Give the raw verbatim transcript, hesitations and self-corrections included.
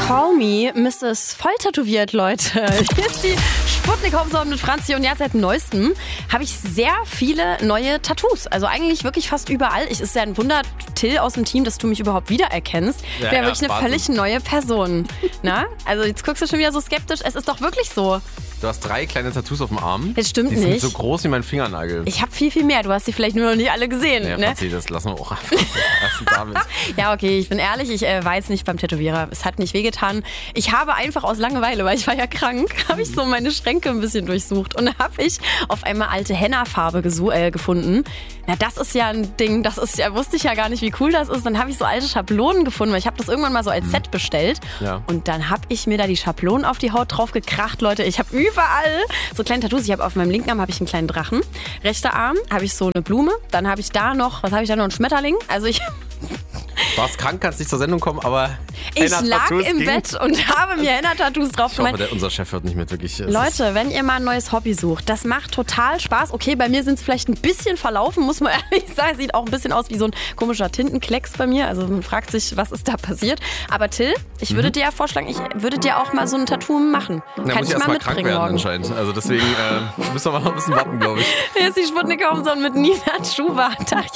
Call me Misses Voll tätowiert, Leute. Hier ist die Sputnik-Hauptsache mit Franzi und ja, seit neuestem habe ich sehr viele neue Tattoos. Also eigentlich wirklich fast überall. Es ist ja ein Wunder, Till aus dem Team, dass du mich überhaupt wiedererkennst. Ich Ja, bin ja ja, wirklich eine Wahnsinn. völlig neue Person. Na? Also jetzt guckst du schon wieder so skeptisch. Es ist doch wirklich so. Du hast drei kleine Tattoos auf dem Arm. Das stimmt die nicht. sind so groß wie mein Fingernagel. Ich habe viel, viel mehr. Du hast sie vielleicht nur noch nicht alle gesehen. Ja, ne? Franzi, das lassen wir auch einfach lassen damit. Ja, okay, ich bin ehrlich, ich äh, war jetzt nicht beim Tätowierer. Es hat nicht wehgetan. Ich habe einfach aus Langeweile, weil ich war ja krank, habe ich so meine Schränke ein bisschen durchsucht und habe ich auf einmal alte Henna-Farbe gesu- äh, gefunden. Na, das ist ja ein Ding, das ist ja, wusste ich ja gar nicht, wie cool das ist. Dann habe ich so alte Schablonen gefunden, weil ich habe das irgendwann mal so als Set bestellt. Ja. Und dann habe ich mir da die Schablonen auf die Haut drauf gekracht, Leute. Ich habe überall so kleine Tattoos. Ich habe auf meinem linken Arm habe ich einen kleinen Drachen. Rechter Arm habe ich so eine Blume. Dann habe ich da noch, was habe ich da noch, einen Schmetterling. Also ich... Du warst krank, kannst nicht zur Sendung kommen, aber Ich lag Henna-Tattoos im ging. Bett und habe mir Henna-Tattoos drauf Ich hoffe, gemacht. der, unser Chef hört nicht mit, wirklich. Es Leute, wenn ihr mal ein neues Hobby sucht, das macht total Spaß. Okay, bei mir sind es vielleicht ein bisschen verlaufen, muss man ehrlich sagen. Sieht auch ein bisschen aus wie so ein komischer Tintenklecks bei mir. Also man fragt sich, was ist da passiert. Aber Till, ich würde dir ja vorschlagen, ich würde dir auch mal so ein Tattoo machen. Da Kann muss ich ich mal erst mal krank mitbringen werden morgen. anscheinend. Also deswegen äh, müssen wir mal noch ein bisschen warten, glaube ich. Hier ist die Sputnik-Hauptsache mit Nina Schuber. Tag.